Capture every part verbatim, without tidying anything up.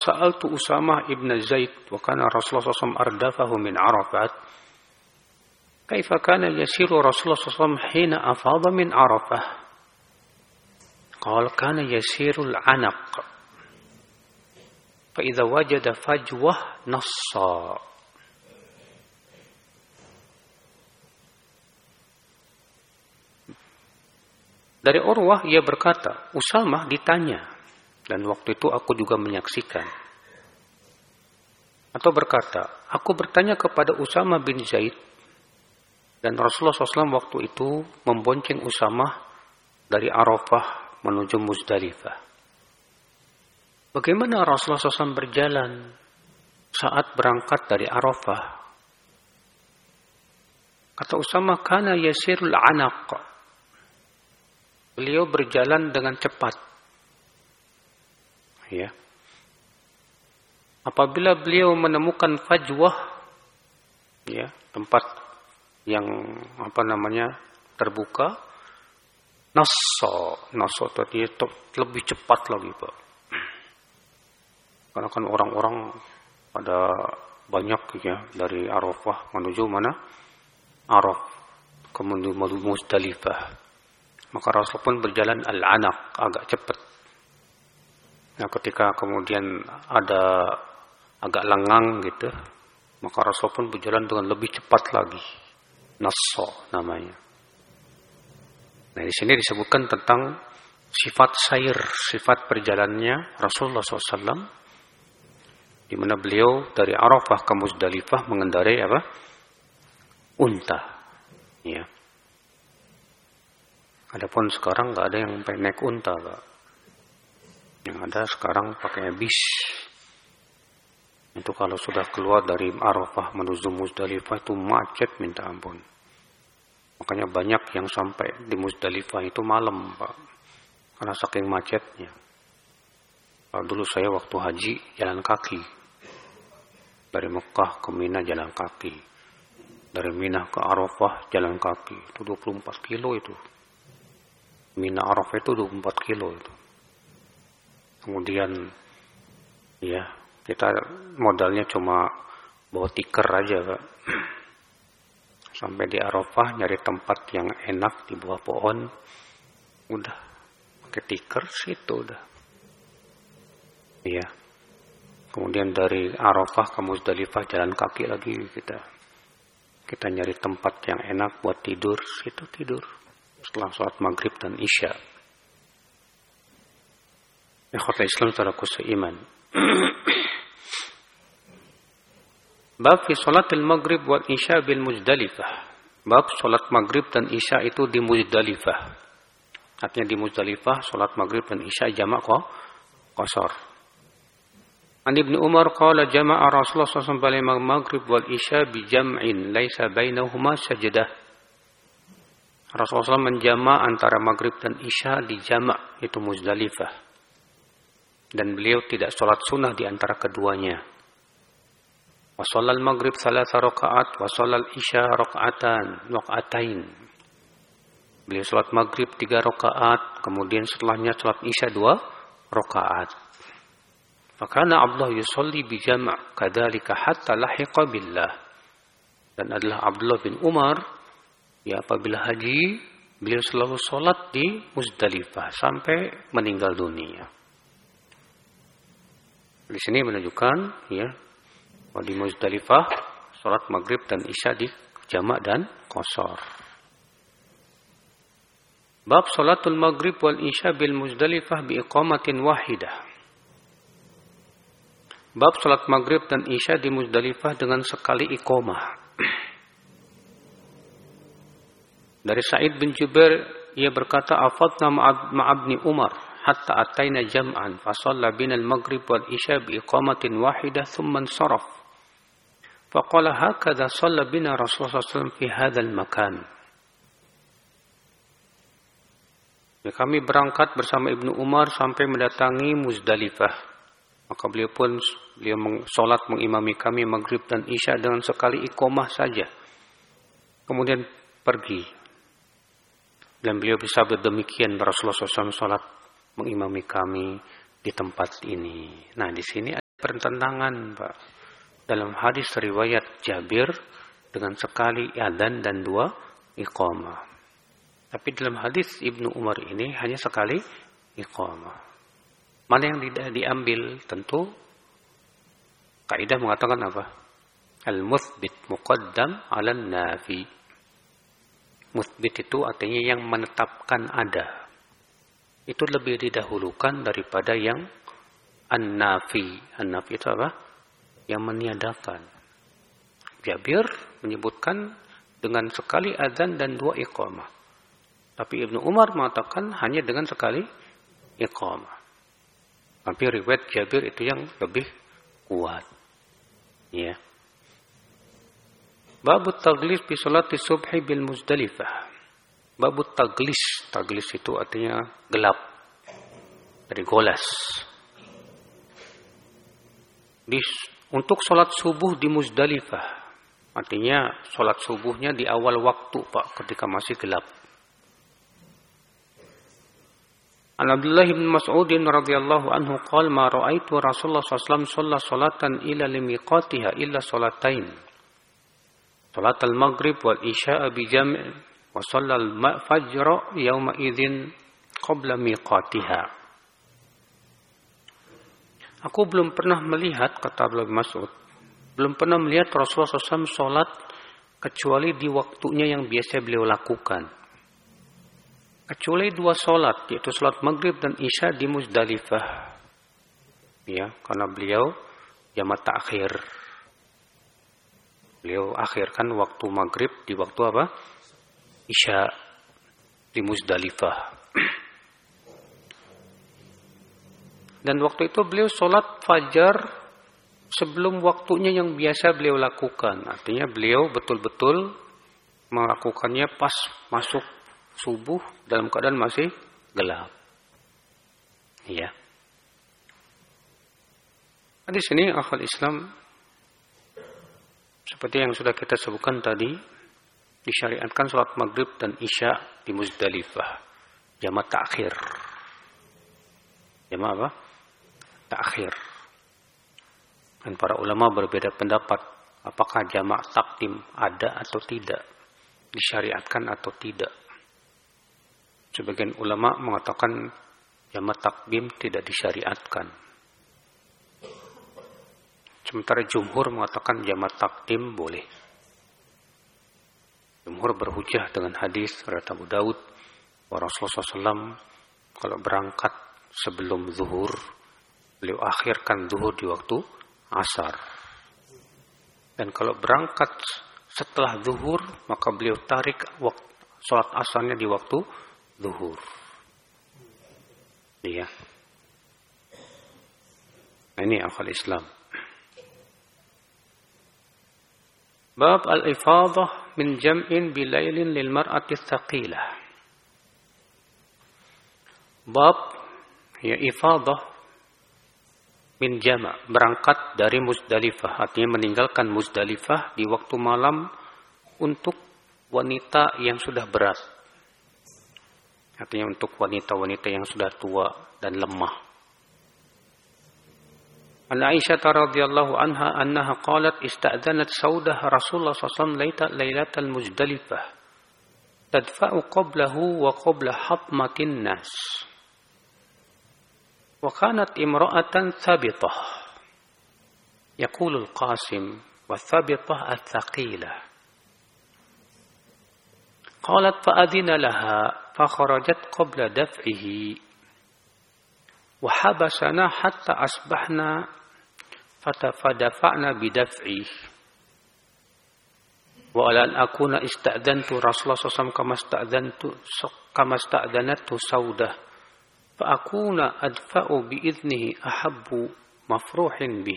Sa'altu Usamah ibn Zaid wa kana Rasulullah sallallahu alaihi wasallam ardafahu min Arafat. Kaifa kana yasiru Rasulullah sallallahu alaihi wasallam hina afadha min Arafah? Qala kana yasirul anaq. Fa idza wajada fajwah nassa. Dari Urwah ia berkata, Usamah ditanya, dan waktu itu aku juga menyaksikan. Atau berkata, aku bertanya kepada Usamah bin Zaid, dan Rasulullah shallallahu alaihi wasallam waktu itu membonceng Usamah dari Arafah menuju Muzdalifah. Bagaimana Rasulullah shallallahu alaihi wasallam berjalan saat berangkat dari Arafah? Kata Usamah, kana yasirul anaq. Beliau berjalan dengan cepat. Ya. Apabila beliau menemukan fajwah, ya, tempat yang apa namanya terbuka, nasso, nasso tadi lebih cepat lagi, Pak. Karena kan orang-orang pada banyak ya dari Arafah menuju mana? Araf, kemudian menuju Muzdalifah. Maka Rasul pun berjalan al-anaq, agak cepat. Nah, ketika kemudian ada agak lengang gitu, maka Rasul pun berjalan dengan lebih cepat lagi. Nasso namanya. Nah, di sini disebutkan tentang sifat sair, sifat perjalanannya Rasulullah shallallahu alaihi wasallam, di mana beliau dari Arafah ke Muzdalifah mengendarai apa? Unta. Ya. Adapun sekarang nggak ada yang naik unta, Pak. Yang ada sekarang pakai bis. Itu kalau sudah keluar dari Arafah menuju Muzdalifah itu macet minta ampun. Makanya banyak yang sampai di Muzdalifah itu malam, Pak. Karena saking macetnya. Kalau dulu saya waktu haji jalan kaki. Dari Mekah ke Mina jalan kaki. Dari Mina ke Arafah jalan kaki. Itu dua puluh empat kilo itu. Mina Arafah itu dua puluh empat kilo itu. Kemudian ya kita modalnya cuma bawa tikar aja, Pak. Sampai di Arafah nyari tempat yang enak di bawah pohon, udah pakai tikar situ udah. Iya. Kemudian dari Arafah ke Muzdalifah jalan kaki lagi kita. Kita nyari tempat yang enak buat tidur, situ tidur. Setelah sholat maghrib dan isya. Ikhwatul Islam taraku seiman. Bab fi sholatil maghrib wal isya bil Muzdalifah. Bab sholat maghrib dan isya itu di Muzdalifah. Artinya di Muzdalifah sholat maghrib dan isya jamak kok qasar. An Ibnu Umar qala jama'a Rasulullah sallallahu alaihi wasallam maghrib wal isya bi jam'in laisa bainahuma sajdah. Rasulullah shallallahu alaihi wasallam menjama' antara maghrib dan isya di jama' itu Muzdalifah. Dan beliau tidak sholat sunnah di antara keduanya. Wa sholal maghrib salasa rakaat wa sholal isya raka'atan raka'atain. Beliau sholat maghrib tiga rakaat, kemudian setelahnya sholat isya dua rakaat. Fakana Abdullah yusolli bi jama' kadzalika hatta lahiqa billah. Dan adalah Abdullah bin Umar, ya apabila haji, beliau selalu sholat di Muzdalifah sampai meninggal dunia. Di sini menunjukkan, ya, bahwa di Muzdalifah sholat maghrib dan isya di jamak dan qasar. Bab sholatul maghrib wal isya bil Muzdalifah bi iqamatin wahidah. Bab sholat maghrib dan isya di Muzdalifah dengan sekali iqamah. Dari Sa'id bin Jubair, ia berkata, afadna ma'abni Umar, hatta ataina jam'an, fasalla bina al-maghrib wal-isya biiqamatin wahidah, thumman saraf. Faqala hakadha salla bina Rasulullah sallallahu alaihi wasallam fi hadzal makan. Ya, kami berangkat bersama Ibnu Umar sampai mendatangi Muzdalifah. Maka beliau pun beliau sholat mengimami kami maghrib dan isya dengan sekali iqamah saja. Kemudian pergi. Dan beliau bisa berdemikian Rasulullah shallallahu alaihi wasallam sholat mengimami kami di tempat ini. Nah, di sini pertentangan, Pak. Dalam hadis riwayat Jabir dengan sekali adzan dan dua iqamah. Tapi dalam hadis Ibnu Umar ini hanya sekali iqamah. Mana yang tidak diambil? Tentu kaidah mengatakan apa? Al-muthbit muqaddam 'alan nafi. Muthbit itu artinya yang menetapkan ada. Itu lebih didahulukan daripada yang an-nafi. An-nafi itu apa? Yang meniadakan. Jabir menyebutkan dengan sekali azan dan dua iqamah. Tapi Ibnu Umar mengatakan hanya dengan sekali iqamah. Tapi riwayat Jabir itu yang lebih kuat. Ya. Babut taglis fi salati subhi bil Muzdalifah. Babut taglis. Taglis itu artinya gelap. Dari golas. Di Untuk sholat subuh di Muzdalifah, artinya sholat subuhnya di awal waktu, Pak, ketika masih gelap. An Abdullah bin Mas'ud radhiyallahu anhu qala ma ra'aitu Rasulullah sallallahu alaihi wasallam shalla salatan ila limiqatiha illa salatain. Salat al-maghrib wal isya bi jam' wa shalla al-fajr yawma idzin qabla miqatiha. Aku belum pernah melihat, kata Abdullah bin Mas'ud, belum pernah melihat Rasulullah shallallahu alaihi wasallam sholat kecuali di waktunya yang biasa beliau lakukan. Kecuali dua sholat, yaitu sholat maghrib dan isya di Muzdalifah. Ya, karena beliau jamak ta'khir. Beliau akhirkan waktu maghrib di waktu apa? Isya di Muzdalifah. Dan waktu itu beliau sholat fajar sebelum waktunya yang biasa beliau lakukan. Artinya beliau betul-betul melakukannya pas masuk subuh dalam keadaan masih gelap. Iya. Di sini akhwal Islam, seperti yang sudah kita sebutkan tadi, disyariatkan sholat maghrib dan isya di Muzdalifah. Jamak ta'khir. Jamak apa? Ta'khir. Dan para ulama berbeda pendapat apakah jamak takdim ada atau tidak, disyariatkan atau tidak. Sebagian ulama mengatakan jamak takdim tidak disyariatkan. Sementara jumhur mengatakan jamak takdim boleh. Jumhur berhujjah dengan hadis riwayat Abu Daud bahwa Rasulullah shallallahu alaihi wasallam kalau berangkat sebelum zuhur, beliau akhirkan zuhur di waktu asar. Dan kalau berangkat setelah zuhur, maka beliau tarik waktu sholat asarnya di waktu zuhur. Iya. Nah, ini akal Islam. Bab al-ifadah min jam'in bilailin lil mar'ati thaqilah. Bab ya ifadah min jama', berangkat dari Muzdalifah, artinya meninggalkan Muzdalifah di waktu malam untuk wanita yang sudah berat. Artinya untuk wanita-wanita yang sudah tua dan lemah. An Aisyah radhiyallahu anha annaha qalat ista'dzanat Saudah Rasulullah sallallahu alaihi wasallam lailatal Muzdalifah tadfa'u qablahu wa qabla hatmatin nas. وكانت امرأة ثابطة يقول القاسم والثابطة الثقيلة قالت فأذن لها فخرجت قبل دفعه وحبسنا حتى أصبحنا فدفعنا بدفعه وعلى أن أكون استأذنت رسول الله صلى الله عليه وسلم كما استأذنت كما استأذنته سودة فأكون أدفأ بإذنه أحب مفروح به.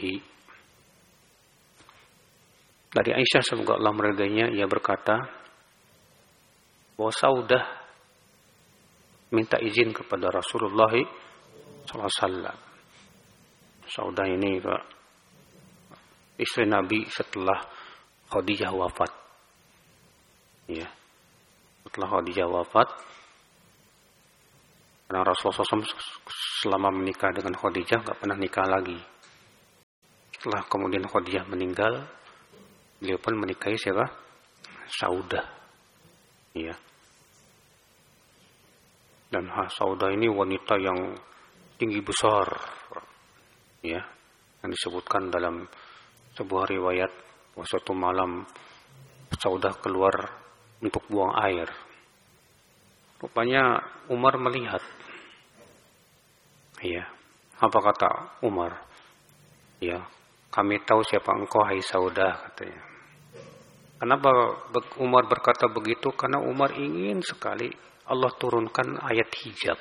Dari Aisyah semoga Allah meridainya, ia berkata bahwa Saudah minta izin kepada Rasulullah sallallahu alaihi wasallam. Saudah ini Pak, istri Nabi setelah Khadijah wafat. Ya. Setelah Khadijah wafat, karena Rasulullah shallallahu alaihi wasallam selama menikah dengan Khadijah nggak pernah nikah lagi. Setelah kemudian Khadijah meninggal, beliau pun menikahi siapa? Saudah. Ya. Dan Saudah ini wanita yang tinggi besar. Ya. Yang disebutkan dalam sebuah riwayat, suatu malam Saudah keluar untuk buang air. Rupanya Umar melihat. Ya. Apa kata Umar? Ya, kami tahu siapa engkau, hai Saudah, katanya. Kenapa Umar berkata begitu? Karena Umar ingin sekali Allah turunkan ayat hijab.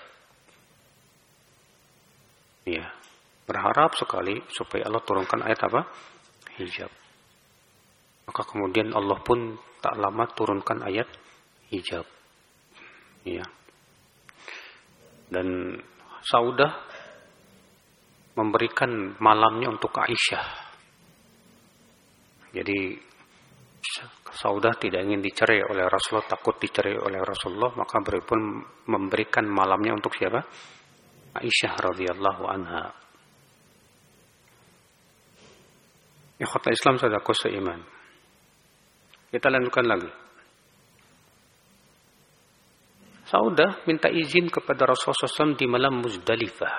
Ya, berharap sekali supaya Allah turunkan ayat apa? Hijab. Maka kemudian Allah pun tak lama turunkan ayat hijab. Ya. Dan Saudah memberikan malamnya untuk Aisyah. Jadi Saudah tidak ingin dicerai oleh Rasulullah, takut dicerai oleh Rasulullah, maka beliau pun memberikan malamnya untuk siapa? Aisyah radhiyallahu anha. Ikhwatul Islam saudaraku seiman. Kita lanjutkan lagi. Saudah minta izin kepada Rasulullah shallallahu alaihi wasallam di malam Muzdalifah.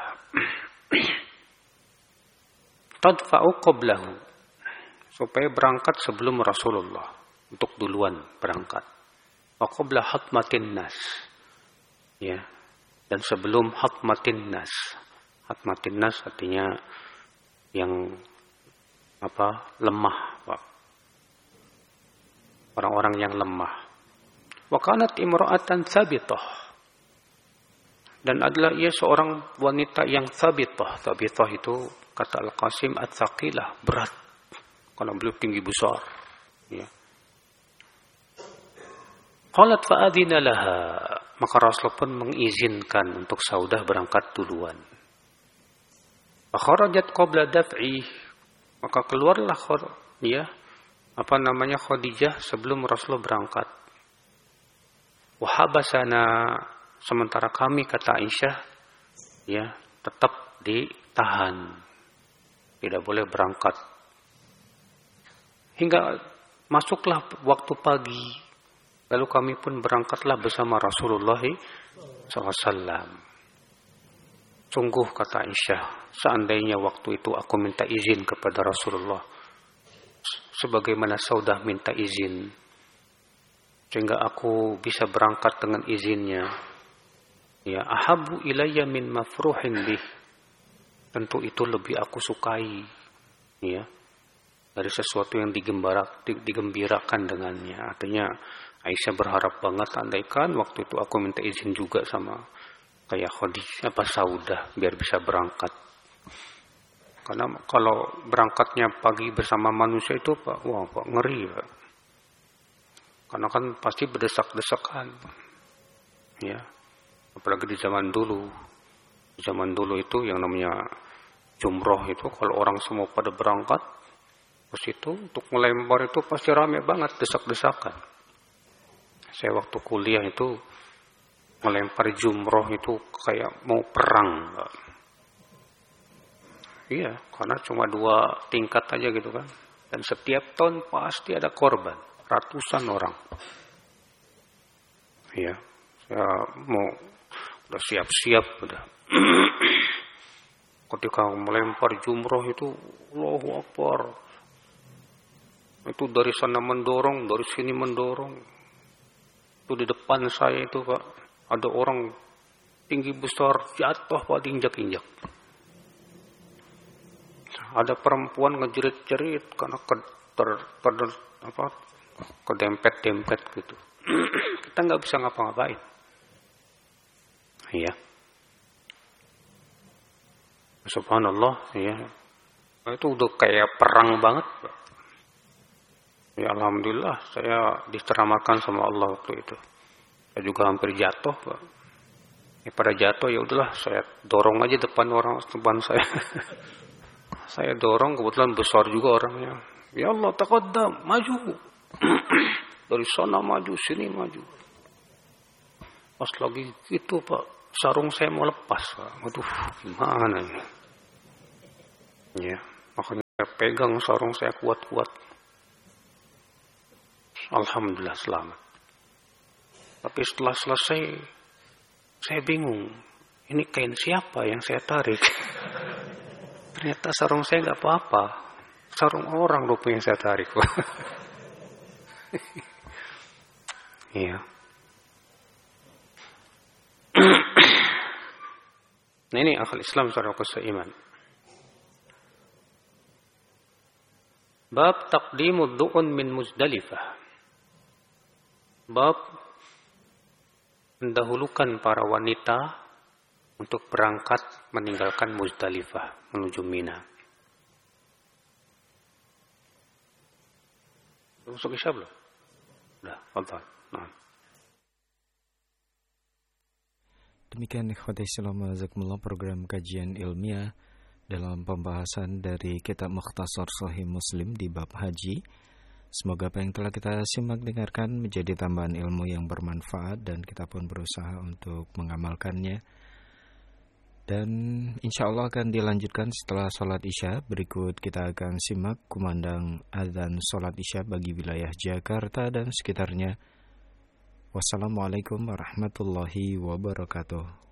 Tadfa'u qablahu, supaya berangkat sebelum Rasulullah, untuk duluan berangkat. Wa qabla hatmatin nas, ya, dan sebelum hatmatin nas. Hatmatin nas artinya yang apa? Lemah, Pak. Orang-orang yang lemah. Wa kanat imra'atan thabitah, dan adalah ia seorang wanita yang thabitah. Thabitah itu kata Al-Qasim at-thaqilah, berat. Karena beliau tinggi besar. Ya. Qalat fa'adina laha, maka Rasulullah pun mengizinkan untuk Saudah berangkat duluan. Fakharajat qabla daf'i, maka keluarlah ya, apa namanya Khadijah sebelum Rasulullah berangkat. Wahabasana, sementara kami kata Aisyah ya tetap ditahan, tidak boleh berangkat hingga masuklah waktu pagi. Lalu kami pun berangkatlah bersama Rasulullah shallallahu alaihi wasallam. Sungguh kata Aisyah, seandainya waktu itu aku minta izin kepada Rasulullah sebagaimana Saudah minta izin, sehingga aku bisa berangkat dengan izinnya. Ya, ahabu ilayya min mafruhin bih, tentu itu lebih aku sukai, ya, dari sesuatu yang digembarak, digembirakan dengannya. Artinya Aisyah berharap banget, andaikan waktu itu aku minta izin juga sama kayak Khadijah apa Saudah biar bisa berangkat. Karena kalau berangkatnya pagi bersama manusia itu Pak, wah Pak, ngeri Pak. Karena kan pasti berdesak-desakan. Ya. Apalagi di zaman dulu. Di zaman dulu itu yang namanya jumroh itu, kalau orang semua pada berangkat ke situ untuk melempar itu pasti rame banget, desak-desakan. Saya waktu kuliah itu melempar jumroh itu kayak mau perang. Iya, karena cuma dua tingkat aja gitu kan. Dan setiap tahun pasti ada korban, ratusan orang. Iya, saya mau udah siap-siap udah. Ketika melempar jumroh itu, Allahu Akbar. Itu dari sana mendorong, dari sini mendorong. Itu di depan saya itu Pak, ada orang tinggi besar jatuh Pak, diinjak-injak. Ada perempuan ngejerit-jerit karena ke, ter, ter, apa, kedempet-dempet gitu. Kita nggak bisa ngapa-ngapain. Iya. Subhanallah, ya. Itu udah kayak perang banget, Pak. Ya alhamdulillah saya diceramakan sama Allah waktu itu. Saya juga hampir jatuh, Pak. Ya pada jatuh ya udahlah, saya dorong aja depan orang depan saya. Saya dorong, kebetulan besar juga orangnya. Ya Allah, taqaddam, maju. Dari sana maju, sini maju. Pas lagi itu Pak, sarung saya mau lepas Pak. Waduh, gimana ini? Ya, makanya saya pegang sarung saya kuat-kuat. Alhamdulillah selamat. Tapi setelah selesai, saya bingung. Ini kain siapa yang saya tarik? Ternyata sarung saya nggak apa-apa. Sarung orang rupanya yang saya tarik. Iya. Nah ini akal Islam saudara seiman. Bab taqdimud du'un min Muzdalifah. Bab mendahulukan para wanita untuk berangkat meninggalkan Muzdalifah menuju Mina. Masuk Isya belum? Sudah, fadhal. Nah. Demikian ikhwati Islam jazakumullah program kajian ilmiah dalam pembahasan dari kitab Mukhtasar Sahih Muslim di bab haji. Semoga apa yang telah kita simak dengarkan menjadi tambahan ilmu yang bermanfaat dan kita pun berusaha untuk mengamalkannya. Dan insya Allah akan dilanjutkan setelah sholat isya. Berikut kita akan simak kumandang adzan sholat isya bagi wilayah Jakarta dan sekitarnya. Wassalamualaikum warahmatullahi wabarakatuh.